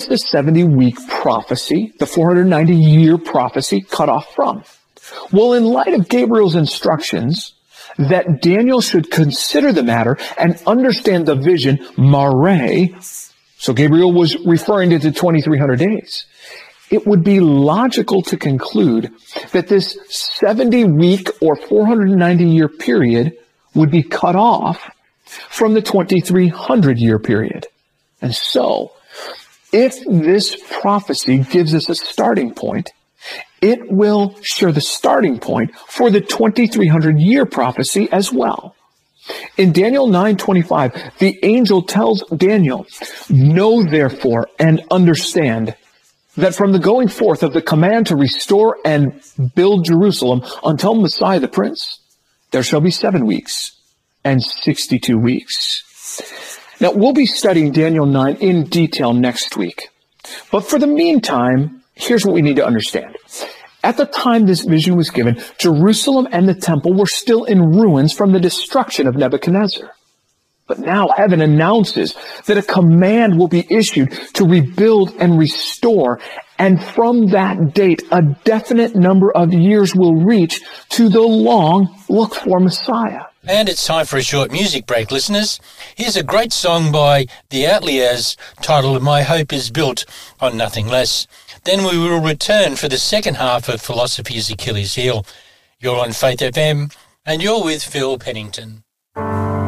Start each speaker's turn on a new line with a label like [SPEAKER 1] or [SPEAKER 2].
[SPEAKER 1] is the 70-week prophecy, the 490-year prophecy, cut off from? Well, in light of Gabriel's instructions that Daniel should consider the matter and understand the vision, mare, so Gabriel was referring to the 2,300 days, it would be logical to conclude that this 70-week or 490-year period would be cut off from the 2,300-year period. And so, if this prophecy gives us a starting point, it will share the starting point for the 2,300-year prophecy as well. In Daniel 9:25, the angel tells Daniel, "Know therefore and understand that from the going forth of the command to restore and build Jerusalem until Messiah the Prince, there shall be 7 weeks and 62 weeks." Now, we'll be studying Daniel 9 in detail next week. But for the meantime, here's what we need to understand. At the time this vision was given, Jerusalem and the temple were still in ruins from the destruction of Nebuchadnezzar. But now heaven announces that a command will be issued to rebuild and restore, and from that date, a definite number of years will reach to the long looked-for Messiah.
[SPEAKER 2] And it's time for a short music break, listeners. Here's a great song by the Outliers titled "My Hope is Built on Nothing Less." Then we will return for the second half of Philosophy's Achilles Heel. You're on Faith FM, and you're with Phil Pennington.